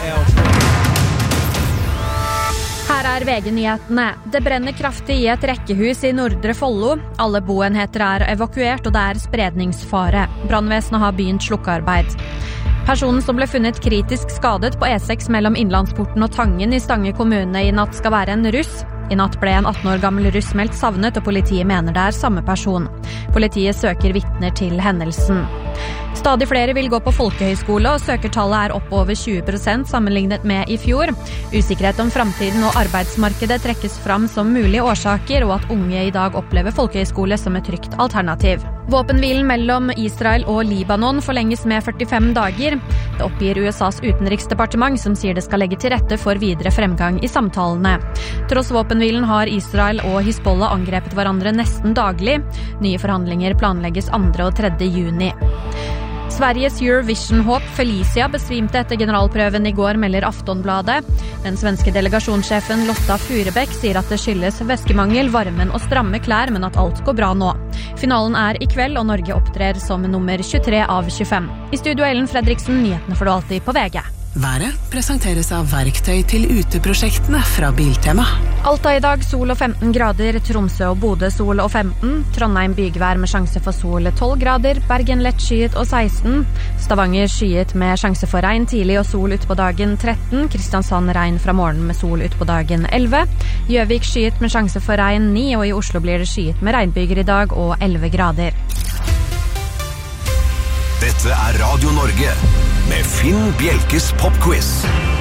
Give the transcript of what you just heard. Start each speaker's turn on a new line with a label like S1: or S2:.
S1: Her VG-nyhetene. Det brenner kraftig I et rekkehus I Nordre Follo. Alle boenheter evakuert, og det spredningsfare. Brannvesenet har begynt slukkearbeid. Personen som ble funnet kritisk skadet på E6 mellom Innlandsporten og Tangen I Stange kommune I natt skal være en russ. I natt ble en 18 år gammel russ meldt savnet, og politiet mener det samme person. Politiet søker vitner til hendelsen. Stadig flere vil gå på folkehøyskole, og søkertallet opp over 20% sammenlignet med I fjor. Usikkerhet om fremtiden og arbeidsmarkedet trekkes fram som mulige årsaker, og at unge I dag opplever folkehøyskole som et trygt alternativ. Våpenhvilen mellom Israel og Libanon forlenges med 45 dager. Det oppgir USAs utenriksdepartement, som sier det skal legge til rette for videre fremgang I samtalene. Tross våpenhvilen har Israel og Hizbollah angrepet hverandre nesten daglig. Nye forhandlinger planlegges 2. og 3. juni. Sveriges Eurovision-håp Felicia besvimte etter generalprøven I går, melder Aftonbladet. Den svenske delegasjonssjefen Lotta Furebäck sier at det skyldes væskemangel, varmen og stramme klær, men at alt går bra nå. Finalen I kveld, og Norge opptrer som nummer 23 av 25. I studio Ellen Fredriksen, nyhetene får du alltid på VG.
S2: Været presenteres av verktøy til uteprosjektene fra Biltema.
S1: Alta I dag, sol og 15 grader, Tromsø og Bodø sol og 15, Trondheim bygvær med sjanse for sol 12 grader, Bergen lett skyet og 16, Stavanger skyet med sjanse for regn tidlig og sol ut på dagen 13, Kristiansand regn fra morgenen med sol ut på dagen 11, Gjøvik skyet med sjanse for regn 9, og I Oslo blir det skyet med regnbyger I dag og 11 grader.
S3: Dette Radio Norge med Finn Bjelkes popquiz.